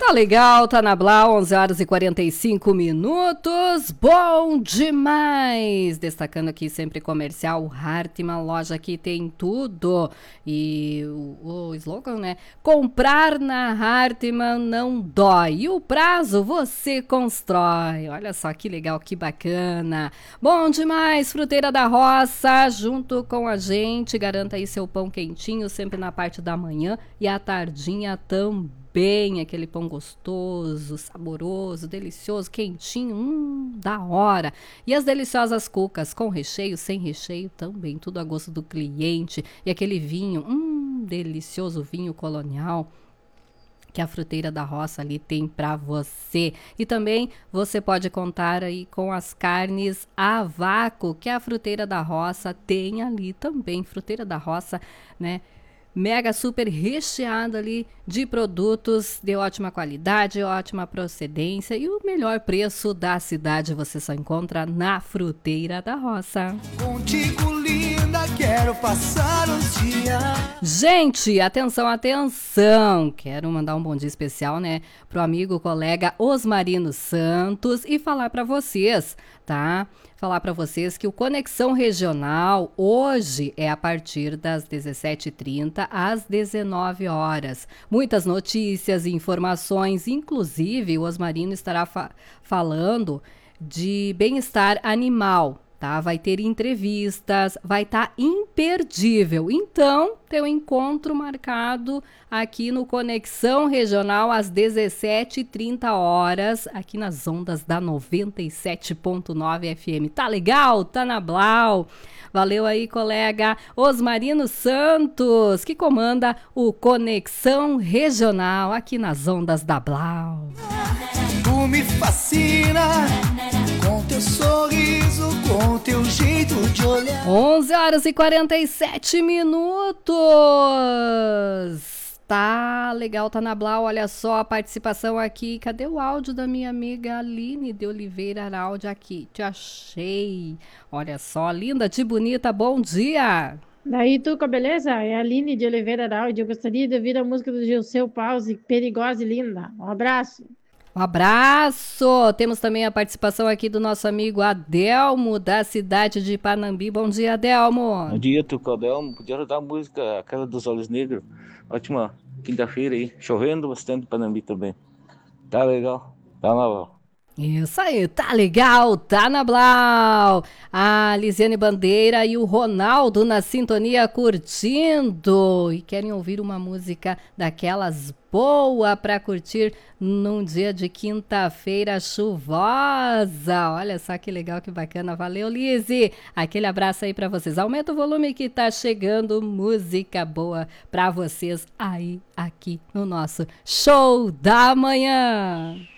Tá legal, tá na Blau, 11 horas e 45 minutos, bom demais! Destacando aqui sempre comercial, Hartmann, loja que tem tudo. E o slogan, né? Comprar na Hartmann não dói, e o prazo você constrói. Olha só que legal, que bacana. Bom demais, Fruteira da Roça, junto com a gente, garanta aí seu pão quentinho, sempre na parte da manhã e à tardinha também, aquele pão gostoso, saboroso, delicioso, quentinho, da hora. E as deliciosas cucas, com recheio, sem recheio também, tudo a gosto do cliente. E aquele vinho, delicioso vinho colonial, que a Fruteira da Roça ali tem para você. E também você pode contar aí com as carnes a vácuo, que a Fruteira da Roça tem ali também. Fruteira da Roça, né? Mega super recheado ali de produtos de ótima qualidade, ótima procedência e o melhor preço da cidade você só encontra na Fruteira da Roça. Contigo, linda, quero passar os dias. Gente, atenção, atenção! Quero mandar um bom dia especial, né, pro amigo, colega Osmarino Santos e falar para vocês, tá? Falar para vocês que o Conexão Regional hoje é a partir das 17h30 às 19 horas. Muitas notícias e informações, inclusive o Osmarino estará falando de bem-estar animal. Tá? Vai ter entrevistas, vai estar imperdível. Então, tem um encontro marcado aqui no Conexão Regional às 17h30 horas, aqui nas ondas da 97.9 FM. Tá legal? Tá na Blau. Valeu aí, colega Osmarino Santos, que comanda o Conexão Regional aqui nas ondas da Blau. Tu me fascina com teu sorriso, com teu jeito de olhar. 11 horas e 47 minutos. Tá legal, tá na Blau. Olha só a participação aqui. Cadê o áudio da minha amiga Aline de Oliveira Araldi aqui? Te achei. Olha só, linda de bonita, bom dia. Daí, Tuca, beleza? É a Aline de Oliveira Araldi. Eu gostaria de ouvir a música do Gilceu Pause, Perigosa e Linda. Um abraço. Um abraço! Temos também a participação aqui do nosso amigo Adelmo, da cidade de Panambi. Bom dia, Adelmo! Bom dia, Tuca. Adelmo. Podia rodar a música Aquela dos Olhos Negros. Ótima quinta-feira aí. Chovendo bastante em Panambi também. Tá legal. Tá na Blau. Isso aí, tá legal, tá na Blau. A Lisiane Bandeira e o Ronaldo na sintonia curtindo. E querem ouvir uma música daquelas boa para curtir num dia de quinta-feira chuvosa. Olha só que legal, que bacana. Valeu, Lise. Aquele abraço aí para vocês. Aumenta o volume que tá chegando música boa para vocês aí aqui no nosso Show da Manhã.